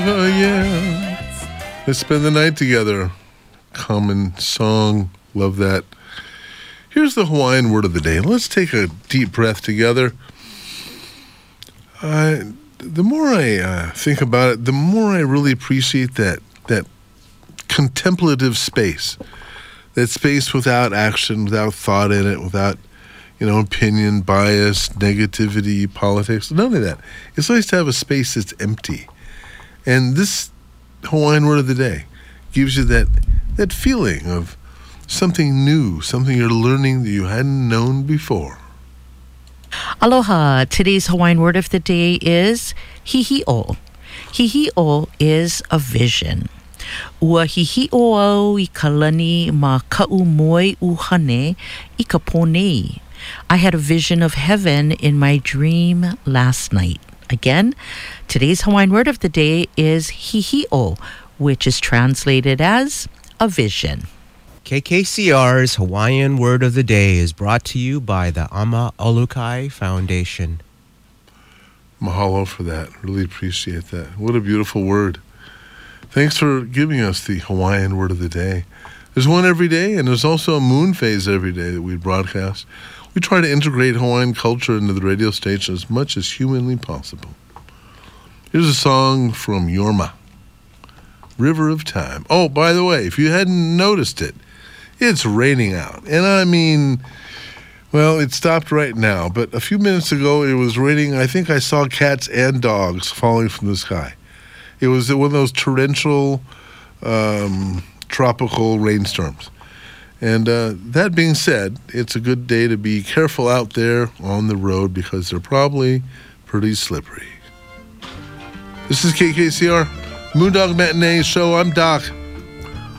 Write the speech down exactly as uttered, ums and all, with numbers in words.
Oh, yeah. Let's spend the night together. Common song. Love that. Here's the Hawaiian word of the day. Let's take a deep breath together. Uh, the more I uh, think about it, the more I really appreciate that that contemplative space. That space without action, without thought in it, without, you know, opinion, bias, negativity, politics, none of that. It's nice to have a space that's empty. And this Hawaiian word of the day gives you that that feeling of something new, something you're learning that you hadn't known before. Aloha. Today's Hawaiian word of the day is hihi'o. Hihi'o is a vision. Ua hihi'o au I ka lani ma ka'u moe uhane I ka ponei. I had a vision of heaven in my dream last night. Again, today's Hawaiian word of the day is hihi'o, which is translated as a vision. K K C R's Hawaiian Word of the Day is brought to you by the Ama Olukai Foundation. Mahalo for that. Really appreciate that. What a beautiful word. Thanks for giving us the Hawaiian Word of the Day. There's one every day, and there's also a moon phase every day that we broadcast. We try to integrate Hawaiian culture into the radio station as much as humanly possible. Here's a song from Yorma, River of Time. Oh, by the way, if you hadn't noticed it, it's raining out. And I mean, well, it stopped right now, but a few minutes ago it was raining. I think I saw cats and dogs falling from the sky. It was one of those torrential, um, tropical rainstorms. And uh, that being said, it's a good day to be careful out there on the road because they're probably pretty slippery. This is K K C R, Moondog Matinee Show. I'm Doc.